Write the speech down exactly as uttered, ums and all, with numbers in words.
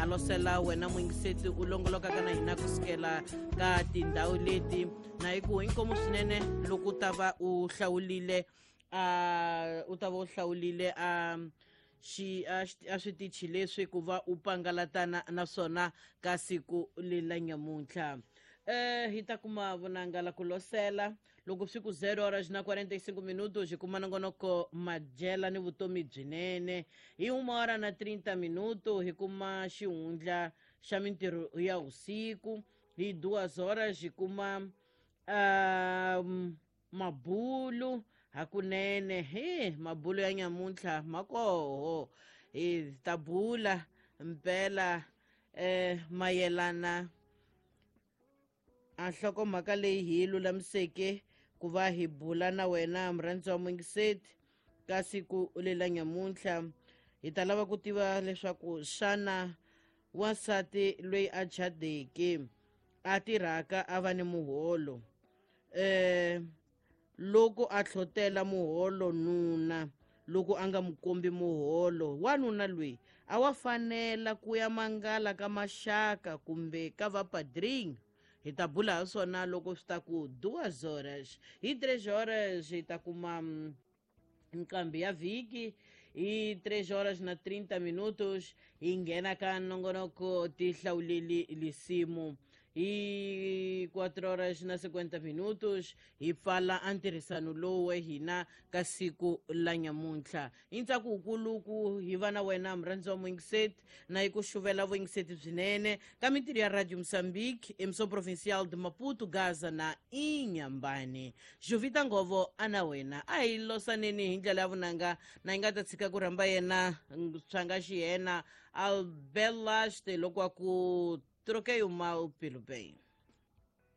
alosela wena mwingiseti u longoloka kana hina kusukela ka tindhawu leti na hi ku inkomu swinene loko u ta va u hlawulile uh, u ta va u hlawulile um, xi a switichi leswi ku va u pangalatana naswona ka siku lela nyamuntlha eh hi ta kuma vonangala ku losela loko swi ku zero horas na quarenta e cinco minutos hi kuma nongonoko madyela ni vutomi byinene hi uma hora na trinta minuto hi kuma xihundla xa mintirho ya usiku hi duas horas hi kuma um, mabulu hakunene he mabulu ya nyamuntlha makoho hi ta bula mpela eh mayelana a nhlokomhaka leyi hi lulamiseke ku va hi bula na wena murhandzi wa mwingiseti ka siku lela nyamuntlha hi ta lava ku tiva leswaku xana wansati loyi a chadeke a tirhaka a va ni muholo eh loko a tlhotela muholo nuna loko a nga mukombi muholo wanuna loyi a wa fanela ku ya mangala ka maxaka kumbe ka vapadrini hi ta bula ha swona loko swi ta ku duas horas hi tres horas hi ta kuma nqambi ya vhiki hi tres horas na trinta minutos hi nghena ka nongonoko ti hlawuleli lisimu hi quatro horas na cinquenta minutos hi pfala a ntirhisano lowu hina ka siku la nyamuntlha hi ntsako wukuluku hi va na wena murhandzi wa mwingiseti na hi ku xuvela vuyingiseti byinene ka mintirho ya radio Moçambique emissão provincial de Maputo Gaza na Inhambane Jovita Ngovo ana wena a hi losaneni hi ndlela ya vunanga na hi nga ta tshika ku rhamba yena tshanga xihena Albelaste loko a ku troquei o mal pelo bem.